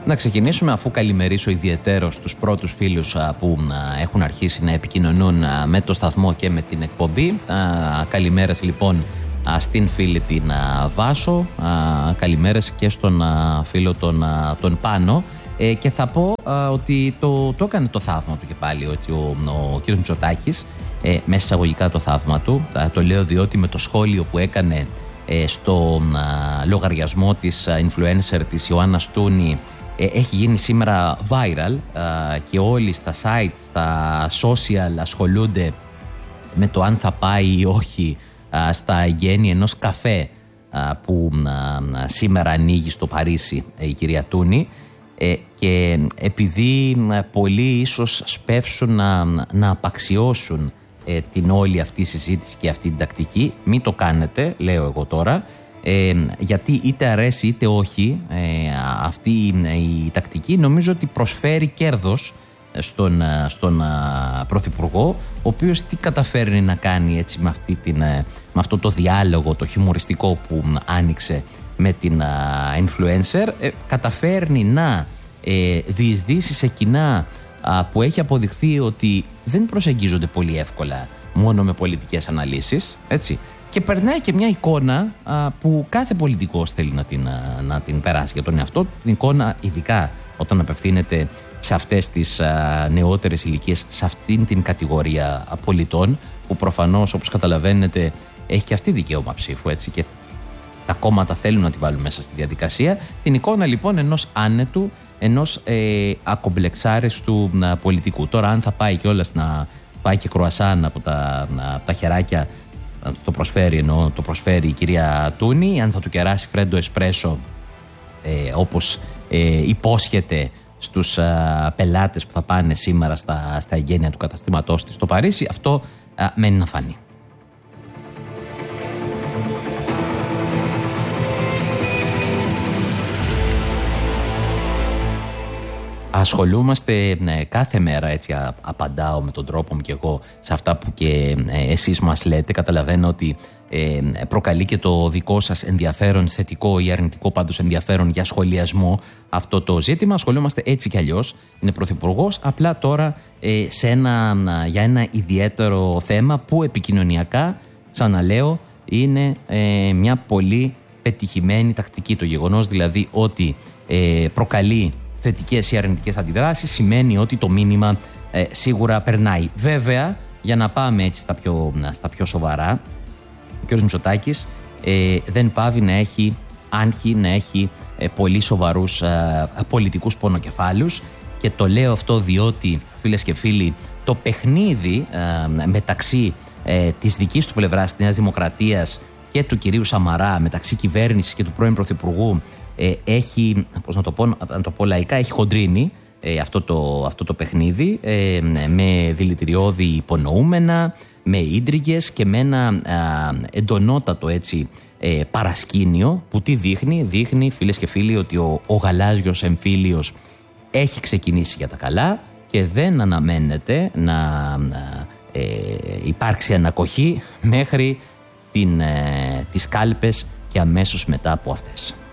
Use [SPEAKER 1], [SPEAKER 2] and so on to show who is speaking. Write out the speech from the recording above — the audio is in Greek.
[SPEAKER 1] Να ξεκινήσουμε, αφού καλημερίσω ιδιαιτέρως τους πρώτους φίλους που έχουν αρχίσει να επικοινωνούν με το σταθμό και με την εκπομπή. Καλημέρες λοιπόν στην φίλη την Βάσο, καλημέρες και στον φίλο τον Πάνο. Και θα πω ότι το έκανε το θαύμα του και πάλι ο κ. Μητσοτάκης, μέσα εισαγωγικά το θαύμα του. Το λέω διότι με το σχόλιο που έκανε στο λογαριασμό της influencer της Ιωάννας Τούνη έχει γίνει σήμερα viral και όλοι στα site, στα social ασχολούνται με το αν θα πάει ή όχι στα εγγένεια ενός καφέ που σήμερα ανοίγει στο Παρίσι η κυρία Τούνη. Και επειδή πολλοί ίσως σπεύσουν να απαξιώσουν την όλη αυτή συζήτηση και αυτή την τακτική, μην το κάνετε, λέω εγώ τώρα, γιατί είτε αρέσει είτε όχι αυτή η τακτική νομίζω ότι προσφέρει κέρδος στον Πρωθυπουργό, ο οποίος τι καταφέρνει να κάνει έτσι με αυτό το διάλογο το χιουμοριστικό που άνοιξε με την influencer, καταφέρνει να διεισδύσει σε κοινά που έχει αποδειχθεί ότι δεν προσεγγίζονται πολύ εύκολα μόνο με πολιτικές αναλύσεις, έτσι, και περνάει και μια εικόνα που κάθε πολιτικός θέλει να την περάσει για τον εαυτό, την εικόνα ειδικά όταν απευθύνεται σε αυτές τις νεότερες ηλικίες, σε αυτήν την κατηγορία πολιτών που προφανώς, όπως καταλαβαίνετε, έχει και αυτή δικαίωμα ψήφου, έτσι, και τα κόμματα θέλουν να τη βάλουν μέσα στη διαδικασία. Την εικόνα λοιπόν ενός άνετου, ενός ακομπλεξάριστου πολιτικού. Τώρα, αν θα πάει κιόλας να πάει και κρουασάν από τα χεράκια, το προσφέρει η κυρία Τούνη, αν θα του κεράσει φρέντο εσπρέσο όπως υπόσχεται στους πελάτες που θα πάνε σήμερα στα εγγένεια του καταστήματός της στο Παρίσι, αυτό μένει να φανεί. Ασχολούμαστε κάθε μέρα, έτσι απαντάω με τον τρόπο μου και εγώ σε αυτά που και εσείς μας λέτε. Καταλαβαίνω ότι προκαλεί και το δικό σας ενδιαφέρον, θετικό ή αρνητικό πάντως ενδιαφέρον για σχολιασμό αυτό το ζήτημα. Ασχολούμαστε έτσι κι αλλιώς. Είναι πρωθυπουργός, απλά τώρα για ένα ιδιαίτερο θέμα που επικοινωνιακά, ξαναλέω, είναι μια πολύ πετυχημένη τακτική. Το γεγονός δηλαδή ότι προκαλεί θετικές ή αρνητικές αντιδράσεις σημαίνει ότι το μήνυμα σίγουρα περνάει. Βέβαια, για να πάμε έτσι στα πιο σοβαρά, ο κ. Μητσοτάκης δεν πάβει να έχει άγχη, να έχει πολύ σοβαρούς πολιτικούς πονοκεφάλους, και το λέω αυτό διότι, φίλες και φίλοι, το παιχνίδι μεταξύ της δικής του πλευράς της Νέας Δημοκρατίας και του κυρίου Σαμαρά, μεταξύ κυβέρνησης και του πρώην Πρωθυπουργού, έχει, πώς να το πω λαϊκά, έχει χοντρίνει αυτό το παιχνίδι με δηλητηριώδη υπονοούμενα, με ίντριγες και με ένα εντονότατο έτσι παρασκήνιο που τι δείχνει, φίλες και φίλοι, ότι ο γαλάζιος εμφύλιος έχει ξεκινήσει για τα καλά και δεν αναμένεται να υπάρξει ανακοχή μέχρι τις κάλπες και αμέσως μετά από αυτές.